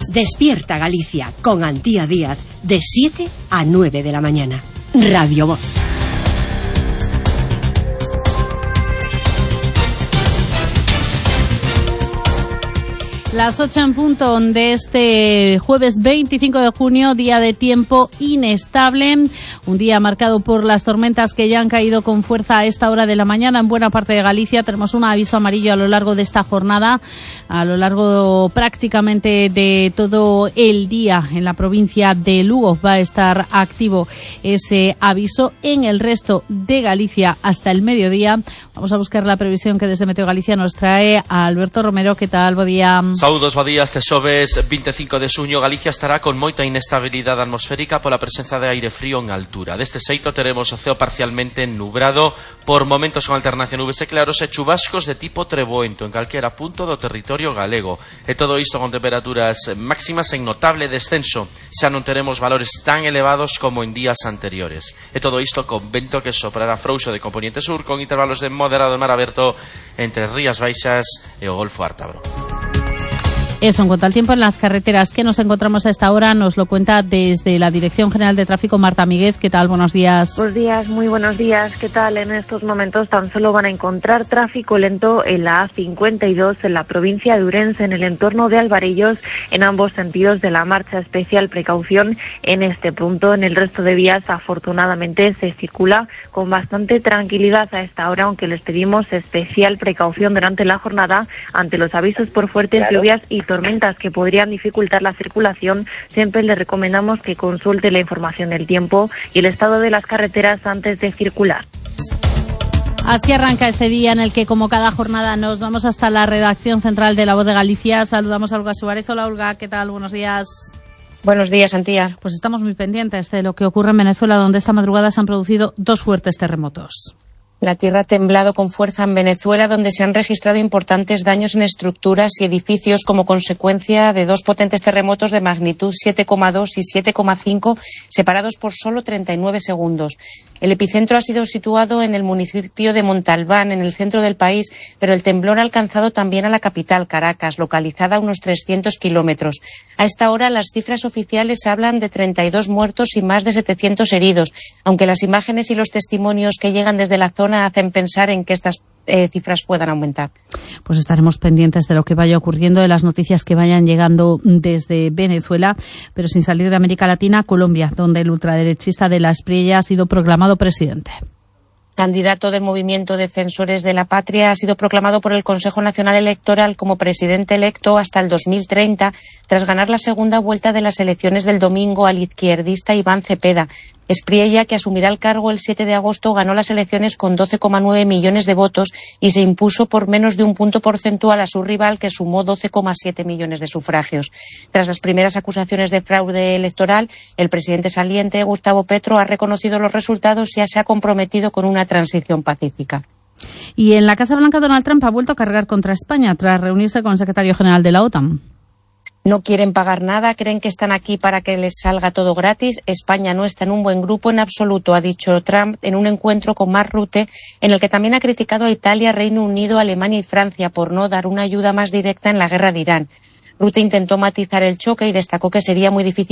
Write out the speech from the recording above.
Despierta Galicia con Antía Díaz de 7 a 9 de la mañana. Radio Voz. Las 8 en punto de este jueves 25 de junio, día de tiempo inestable, un día marcado por las tormentas que ya han caído con fuerza a esta hora de la mañana en buena parte de Galicia. Tenemos un aviso amarillo a lo largo de esta jornada, a lo largo prácticamente de todo el día en la provincia de Lugo va a estar activo ese aviso. En el resto de Galicia hasta el mediodía vamos a buscar la previsión que desde Meteo Galicia nos trae a Alberto Romero. ¿Qué tal? Bo día. Saúdos, bo día. Este xoves 25 de xuño Galicia estará con moita inestabilidade atmosférica pola presenza de aire frío en altura. Deste xeito teremos o ceo parcialmente nubrado, por momentos con alternancia nubes e claros e chubascos de tipo treboento en calquera punto do territorio galego. E todo isto con temperaturas máximas en notable descenso. Xa non teremos valores tan elevados como en días anteriores. E todo isto con vento que soprará frouxo de componente sur con intervalos de moderado de mar aberto entre Rías Baixas e o Golfo Ártabro. Eso, en cuanto al tiempo en las carreteras que nos encontramos a esta hora, nos lo cuenta desde la Dirección General de Tráfico Marta Míguez. ¿Qué tal? Buenos días. Buenos días, muy buenos días. ¿Qué tal? En estos momentos tan solo van a encontrar tráfico lento en la A52 en la provincia de Ourense, en el entorno de Alvarellos, en ambos sentidos de la marcha. Especial precaución en este punto. En el resto de vías, afortunadamente, se circula con bastante tranquilidad a esta hora, aunque les pedimos especial precaución durante la jornada ante los avisos por fuertes lluvias y tormentas que podrían dificultar la circulación. Siempre le recomendamos que consulte la información del tiempo y el estado de las carreteras antes de circular. Así arranca este día en el que, como cada jornada, nos vamos hasta la redacción central de La Voz de Galicia. Saludamos a Olga Suárez. Hola, Olga, ¿qué tal? Buenos días. Buenos días, Antía. Pues estamos muy pendientes de lo que ocurre en Venezuela, donde esta madrugada se han producido 2 fuertes terremotos. La tierra ha temblado con fuerza en Venezuela, donde se han registrado importantes daños en estructuras y edificios como consecuencia de 2 potentes terremotos de magnitud 7,2 y 7,5, separados por solo 39 segundos. El epicentro ha sido situado en el municipio de Montalbán, en el centro del país, pero el temblor ha alcanzado también a la capital, Caracas, localizada a unos 300 kilómetros. A esta hora, las cifras oficiales hablan de 32 muertos y más de 700 heridos, aunque las imágenes y los testimonios que llegan desde la zona hacen pensar en que estas cifras puedan aumentar. Pues estaremos pendientes de lo que vaya ocurriendo, de las noticias que vayan llegando desde Venezuela, pero sin salir de América Latina, Colombia, donde el ultraderechista de la Espriella ha sido proclamado presidente. Candidato del Movimiento Defensores de la Patria, ha sido proclamado por el Consejo Nacional Electoral como presidente electo hasta el 2030, tras ganar la segunda vuelta de las elecciones del domingo al izquierdista Iván Cepeda. Espriella, que asumirá el cargo el 7 de agosto, ganó las elecciones con 12,9 millones de votos y se impuso por menos de un punto porcentual a su rival, que sumó 12,7 millones de sufragios. Tras las primeras acusaciones de fraude electoral, el presidente saliente, Gustavo Petro, ha reconocido los resultados y se ha comprometido con una transición pacífica. Y en la Casa Blanca, Donald Trump ha vuelto a cargar contra España tras reunirse con el secretario general de la OTAN. No quieren pagar nada, creen que están aquí para que les salga todo gratis. España no está en un buen grupo en absoluto, ha dicho Trump en un encuentro con Mark Rutte, en el que también ha criticado a Italia, Reino Unido, Alemania y Francia por no dar una ayuda más directa en la guerra de Irán. Rutte intentó matizar el choque y destacó que sería muy difícil